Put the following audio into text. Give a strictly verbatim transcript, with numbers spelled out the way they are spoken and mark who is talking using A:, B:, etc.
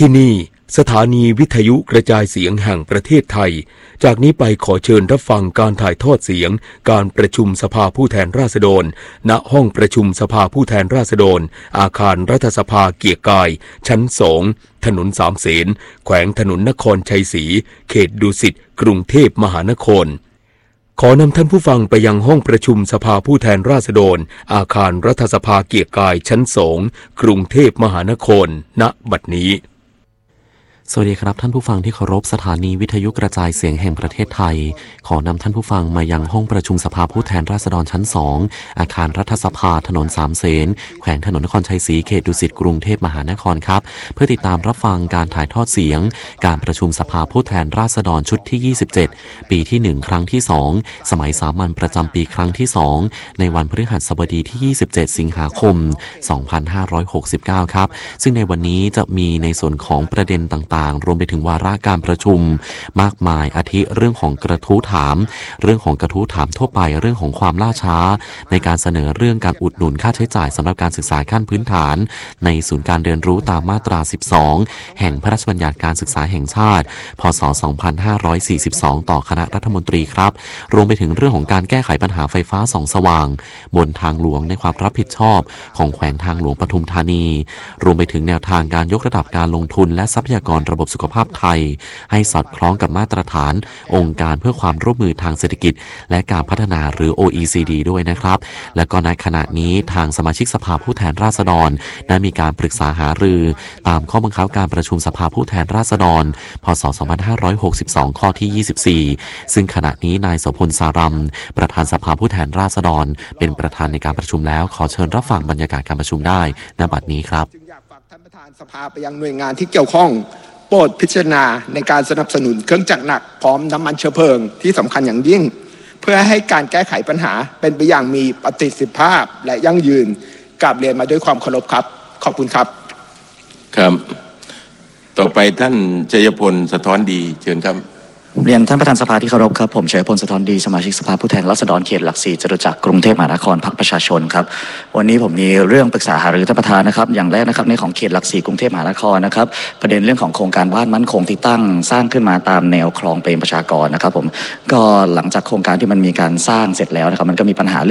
A: ที่นี่สถานีวิทยุกระจายเสียงแห่งประเทศไทยจากนี้ไปขอเชิญรับฟังการถ่ายทอดเสียงการประชุมสภาผู้แทนราษฎรณห้องประชุมสภาผู้แทนราษฎรอาคารรัฐสภาเกียรติกายชั้นสองถนนสามเสนแขวงถนนนครชัยศรีเขตดุสิตกรุงเทพมหานครขอนำท่านผู้ฟังไปยังห้องประชุมสภาผู้แทนราษฎรอาคารรัฐสภาเกียรติกายชั้นสองกรุงเทพมหานครณบัดนี้
B: สวัสดีครับท่านผู้ฟังที่เคารพสถานีวิทยุกระจายเสียงแห่งประเทศไทยขอนำท่านผู้ฟังมายังห้องประชุมสภาผู้แทนราษฎรชั้นสองอาคารรัฐสภาถนนสามเสนแขวงถนนนครชัยศรีเขตดุสิตกรุงเทพมหานครครับเพื่อติดตามรับฟังการถ่ายทอดเสียงการประชุมสภาผู้แทนราษฎรชุดที่ยี่สิบเจ็ดปีที่หนึ่งครั้งที่สองสมัยสามัญประจำปีครั้งที่สองในวันพฤหัสบดีที่ยี่สิบเจ็ดสิงหาคมสองพันห้าร้อยหกสิบเก้าครับซึ่งในวันนี้จะมีในส่วนของประเด็นต่างๆรวมไปถึงวาระการประชุมมากมายอาทิเรื่องของกระทู้ถามเรื่องของกระทู้ถามทั่วไปเรื่องของความล่าช้าในการเสนอเรื่องการอุดหนุนค่าใช้จ่ายสำหรับการศึกษาขั้นพื้นฐานในศูนย์การเรียนรู้ตามมาตราสิบสองแห่งพระราชบัญญัติการศึกษาแห่งชาติพ.ศ. สองพันห้าร้อยสี่สิบสองต่อคณะรัฐมนตรีครับรวมไปถึงเรื่องของการแก้ไขปัญหาไฟฟ้าส่องสว่างบนทางหลวงในความรับผิดชอบของแขวงทางหลวงปทุมธานีรวมไปถึงแนวทางการยกระดับการลงทุนและทรัพยากรระบบสุขภาพไทยให้สอดคล้องกับมาตรฐานองค์การเพื่อความร่วมมือทางเศรษฐกิจและการพัฒนาหรือ โอ อี ซี ดี ด้วยนะครับและก็ในขณะนี้ทางสมาชิกสภาผู้แทนราษฎรได้มีการปรึกษาหารือตามข้อบังคับการประชุมสภาผู้แทนราษฎรพ.ศ. สองพันห้าร้อยหกสิบสองข้อที่ยี่สิบสี่ซึ่งขณะนี้นายโสพลสารัมประธานสภาผู้แทนราษฎรเป็นประธานในการประชุมแล้วขอเชิญรับฟังบรรยากาศการประชุมได้ณบัดนี้ครับ
C: จึงอยากฝากท่านประธานสภาไปยังหน่วยงานที่เกี่ยวข้องโปรดพิจารณาในการสนับสนุนเครื่องจักรหนักพร้อมน้ำมันเชื้อเพลิงที่สำคัญอย่างยิ่งเพื่อให้การแก้ไขปัญหาเป็นไปอย่างมีประสิทธิภาพและยั่งยืนกราบเรียนมาด้วยความเคารพครับขอบคุณครับ
D: ครับต่อไปท่านชัยพลสะท้อนดีเชิญครับ
E: เรียนท่านประธานสภาที่เคารพครับผมชัยพลสะท้อนดีสมาชิกสภาผู้แทนราษฎรเขตหลักสี่จตุจักรกรุงเทพมหานครพรรคประชาชนครับวันนี้ผมมีเรื่องปรึกษาหารือท่านประธานนะครับอย่างแรกนะครับในของเขตหลักสี่กรุงเทพมหานครนะครับประเด็นเรื่องของโครงการบ้านมั่นคงที่ตั้งสร้างขึ้นมาตามแนวคลองเปรมประชากรนะครับผมก็หลังจากโครงการที่มันมีการสร้างเสร็จแล้วนะครับมันก็มีปัญหาเรื่อง